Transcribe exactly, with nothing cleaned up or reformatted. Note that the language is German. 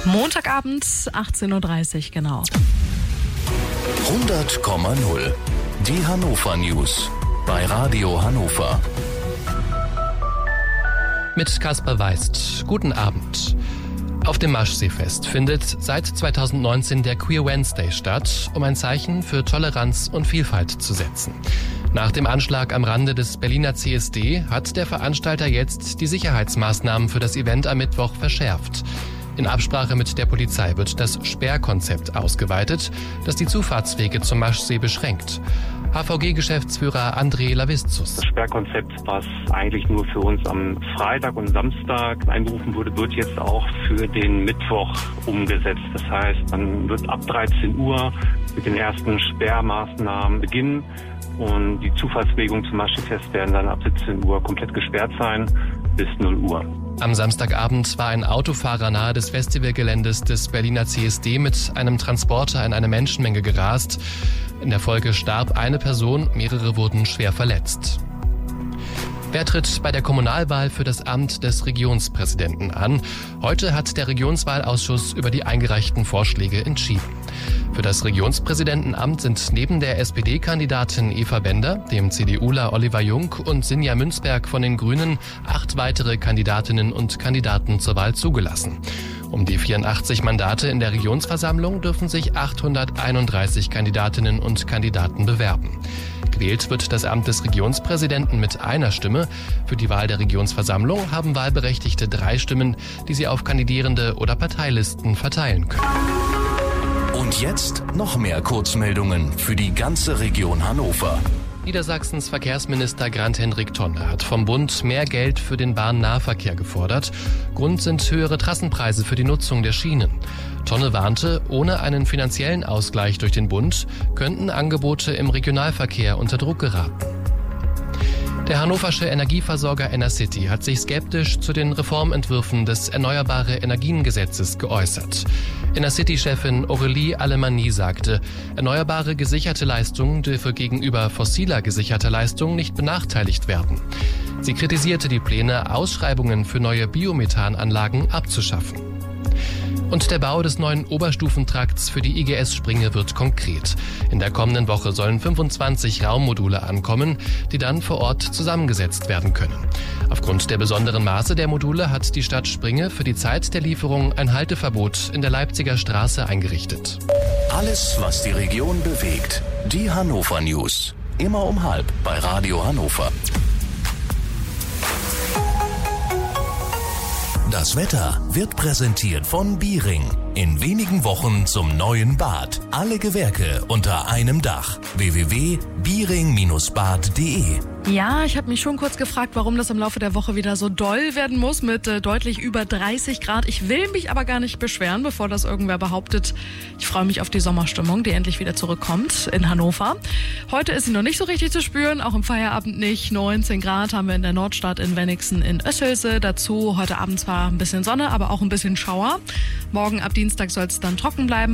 Montagabend, achtzehn Uhr dreißig, genau. hundert Komma null. Die Hannover News bei Radio Hannover. Mit Kaspar Weist. Guten Abend. Auf dem Maschseefest findet seit zweitausendneunzehn der Queer Wednesday statt, um ein Zeichen für Toleranz und Vielfalt zu setzen. Nach dem Anschlag am Rande des Berliner C S D hat der Veranstalter jetzt die Sicherheitsmaßnahmen für das Event am Mittwoch verschärft. In Absprache mit der Polizei wird das Sperrkonzept ausgeweitet, das die Zufahrtswege zum Maschsee beschränkt. H V G-Geschäftsführer André Lavizzus. Das Sperrkonzept, was eigentlich nur für uns am Freitag und Samstag einberufen wurde, wird jetzt auch für den Mittwoch umgesetzt. Das heißt, man wird ab dreizehn Uhr mit den ersten Sperrmaßnahmen beginnen und die Zufahrtswege zum Maschsee-Fest werden dann ab siebzehn Uhr komplett gesperrt sein bis null Uhr. Am Samstagabend war ein Autofahrer nahe des Festivalgeländes des Berliner C S D mit einem Transporter in eine Menschenmenge gerast. In der Folge starb eine Person, mehrere wurden schwer verletzt. Wer tritt bei der Kommunalwahl für das Amt des Regionspräsidenten an? Heute hat der Regionswahlausschuss über die eingereichten Vorschläge entschieden. Für das Regionspräsidentenamt sind neben der S P D-Kandidatin Eva Bender, dem CDUler Oliver Jung und Sinja Münzberg von den Grünen acht weitere Kandidatinnen und Kandidaten zur Wahl zugelassen. Um die vierundachtzig Mandate in der Regionsversammlung dürfen sich achthunderteinunddreißig Kandidatinnen und Kandidaten bewerben. Gewählt wird das Amt des Regionspräsidenten mit einer Stimme. Für die Wahl der Regionsversammlung haben Wahlberechtigte drei Stimmen, die sie auf Kandidierende oder Parteilisten verteilen können. Und jetzt noch mehr Kurzmeldungen für die ganze Region Hannover. Niedersachsens Verkehrsminister Grant-Hendrik Tonne hat vom Bund mehr Geld für den Bahnnahverkehr gefordert. Grund sind höhere Trassenpreise für die Nutzung der Schienen. Tonne warnte, ohne einen finanziellen Ausgleich durch den Bund könnten Angebote im Regionalverkehr unter Druck geraten. Der hannoversche Energieversorger Enercity hat sich skeptisch zu den Reformentwürfen des Erneuerbare-Energien-Gesetzes geäußert. Enercity-Chefin Aurélie Alemanni sagte, erneuerbare gesicherte Leistung dürfe gegenüber fossiler gesicherter Leistung nicht benachteiligt werden. Sie kritisierte die Pläne, Ausschreibungen für neue Biomethananlagen abzuschaffen. Und der Bau des neuen Oberstufentrakts für die I G S-Springe wird konkret. In der kommenden Woche sollen fünfundzwanzig Raummodule ankommen, die dann vor Ort zusammengesetzt werden können. Aufgrund der besonderen Maße der Module hat die Stadt Springe für die Zeit der Lieferung ein Halteverbot in der Leipziger Straße eingerichtet. Alles, was die Region bewegt. Die Hannover News. Immer um halb bei Radio Hannover. Das Wetter wird präsentiert von Biering. In wenigen Wochen zum neuen Bad. Alle Gewerke unter einem Dach. w w w punkt biering Bindestrich bad punkt de. Ja, ich habe mich schon kurz gefragt, warum das im Laufe der Woche wieder so doll werden muss mit äh, deutlich über dreißig Grad. Ich will mich aber gar nicht beschweren, bevor das irgendwer behauptet. Ich freue mich auf die Sommerstimmung, die endlich wieder zurückkommt in Hannover. Heute ist sie noch nicht so richtig zu spüren, auch im Feierabend nicht. neunzehn Grad haben wir in der Nordstadt in Wenigsen in Oeshülse. Dazu heute Abend zwar ein bisschen Sonne, aber auch ein bisschen Schauer. Morgen ab Dienstag soll es dann trocken bleiben.